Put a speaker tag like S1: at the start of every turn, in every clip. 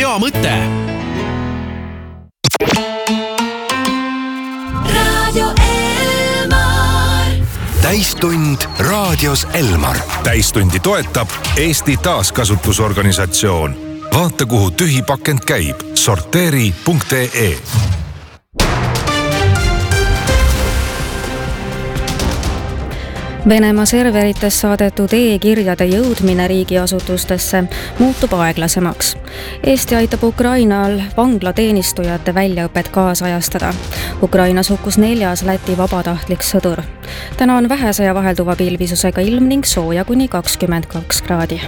S1: hea mõte.
S2: Täistund raadios Elmar. Täistundi toetab Eesti Taaskasutusorganisatsioon. Vaata, kuhu tühipakend käib. Sorteeri.ee.
S3: Venemaa serveritest saadetud e-kirjade jõudmine riigiasutustesse muutub aeglasemaks. Eesti aitab Ukrainal vanglateenistujate väljaõpet kaasajastada. Ukrainas hukkus 4. Läti vabatahtlik sõdur. Täna on vähese ja vahelduva pilvisusega ilm ning sooja kuni 22 kraadi.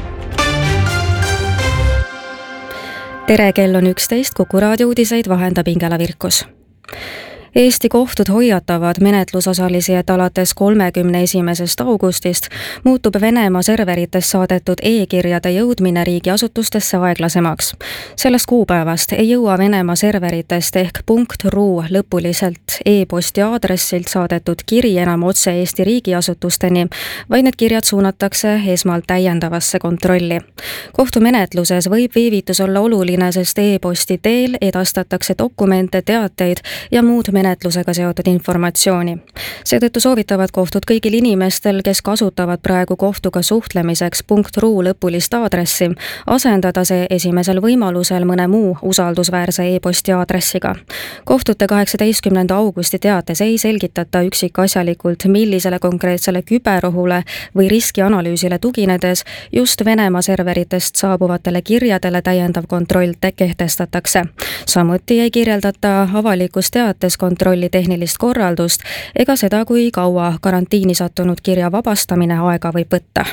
S3: Tere, kell on 11, Kuku raadio uudiseid vahendab Ingela Virkus. Eesti kohtud hoiatavad menetlusosalisi, et alates 31. augustist muutub Venemaa serveritest saadetud e-kirjade jõudmine riigiasutustesse aeglasemaks. Sellest kuupäevast ei jõua Venemaa serveritest ehk .ru lõpuliselt e-posti aadressilt saadetud kiri enam otse Eesti riigiasutusteni, vaid need kirjad suunatakse esmalt täiendavasse kontrolli. Kohtumenetluses võib viivitus olla oluline, sest e-posti teel edastatakse dokumente, teateid ja muud menetlusega seotud informatsiooni. Seetõttu soovitavad kohtud kõigil inimestel, kes kasutavad praegu kohtuga suhtlemiseks .ru lõpulist aadressi, asendada see esimesel võimalusel mõne muu usaldusväärse e-posti aadressiga. Kohtute 18. augusti teates ei selgitata üksikasjalikult, millisele konkreetsele küberohule või riskianalüüsile tuginedes just Venemaa serveritest saabuvatele kirjadele täiendav kontroll kehtestatakse. Samuti ei kirjeldata avalikus teates kontrolli tehnilist korraldust ega seda, kui kaua karantiini sattunud kirja vabastamine aega võib võtta.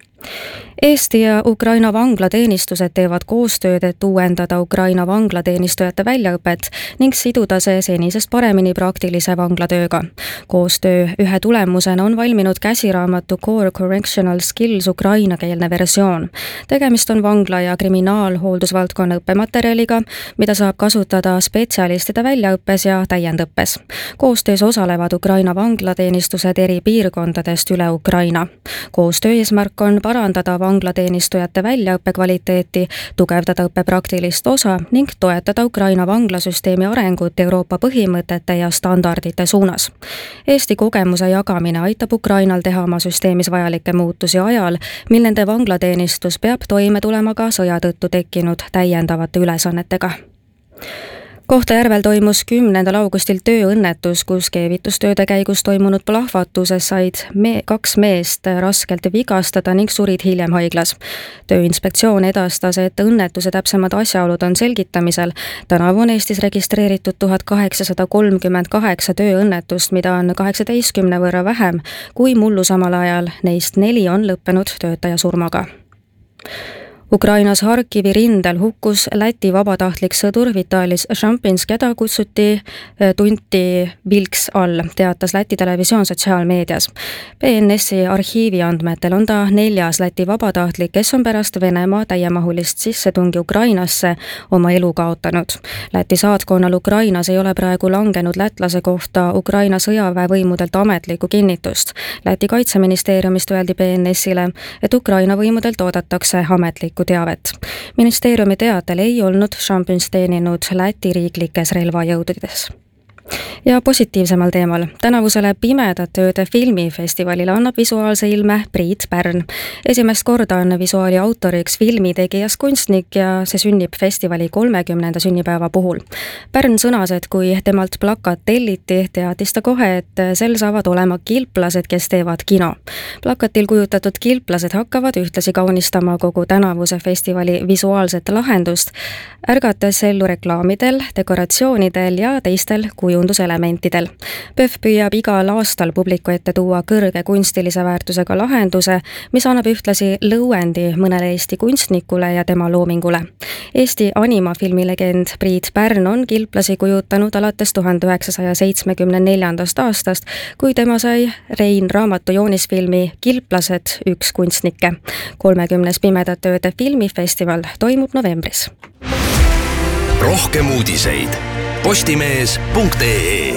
S3: Eesti ja Ukraina vanglateenistused teevad koostööd, et uuendada Ukraina vanglateenistujate väljaõpet ning siduda see senisest paremini praktilise vanglatööga. Koostöö ühe tulemusena on valminud käsiraamatu Core Correctional Skills ukrainakeelne versioon. Tegemist on vangla- ja kriminaalhooldusvaldkonna õppematerjaliga, mida saab kasutada spetsialistide väljaõppes ja täiendõppes. Koostöös osalevad Ukraina vanglateenistused eri piirkondadest üle Ukraina. Koostöö eesmärk on parandada vanglateenistujate väljaõppe kvaliteeti, tugevdada õppe praktilist osa ning toetada Ukraina vanglasüsteemi arengut Euroopa põhimõtete ja standardite suunas. Eesti kogemuse jagamine aitab Ukrainal teha oma süsteemis vajalikke muutusi ajal, mil nende vanglateenistus peab toime tulema ka sõja tõttu tekkinud täiendavate ülesannetega. Kohtla-Järvel toimus 10. augustil tööõnnetus, kus keevitustööde käigus toimunud plahvatuses said 2 meest raskelt vigastada ning surid hiljem haiglas. Tööinspektsioon edastas, et õnnetuse täpsemad asjaolud on selgitamisel. Tänavu on Eestis registreeritud 1838 tööõnnetust, mida on 18 võrra vähem kui mullu samal ajal. Neist 4 on lõppenud töötaja surmaga. Ukrainas Harkivi rindel hukkus Läti vabatahtlik sõdur Vitalis Šampins, keda tunti Vilks all, teatas Läti televisioon sotsiaalmeedias. BNS-i arhiivi andmetel on ta 4. Läti vabatahtlik, kes on pärast Venemaa täiemahulist sissetungi Ukrainasse oma elu kaotanud. Läti saatkonnal Ukrainas ei ole praegu langenud lätlase kohta Ukraina sõjaväevõimudelt ametlikku kinnitust. Läti kaitseministeeriumist öeldi BNS-ile, et Ukraina võimudelt oodatakse ametlikku teavet. Ministeeriumi teatel ei olnud Šampins teeninud Läti riiklikes relvajõududes. Ja positiivsemal teemal. Tänavusele Pimedate ööde filmifestivalile annab visuaalse ilme Priit Pärn. Esimest korda on visuaali autoriks filmitegijas kunstnik ja see sünnib festivali 30. sünnipäeva puhul. Pärn sõnas, et kui temalt plakat telliti, teadis ta kohe, et sel saavad olema kilplased, kes teevad kino. Plakatil kujutatud kilplased hakkavad ühtlasi kaunistama kogu tänavuse festivali visuaalset lahendust, ärgates ellu reklaamidel, dekoratsioonidel ja teistel kujunduselementidel. PÖFF püüab igal aastal publiku ette tuua kõrge kunstilise väärtusega lahenduse, mis annab ühtlasi lõuendi mõnele Eesti kunstnikule ja tema loomingule. Eesti animafilmilegend Priit Pärn on kilplasi kujutanud alates 1974. aastast, kui tema sai Rein Raamatu joonisfilmi Kilplased üks kunstnikke. 30. Pimedate ööde filmifestival toimub novembris.
S2: Rohkem uudiseid postimees.ee.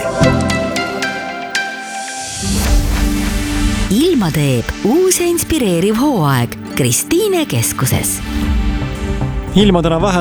S4: Ilma teeb uus ja inspireeriv hooaeg Kristiine keskuses.
S5: Ilma täna vähe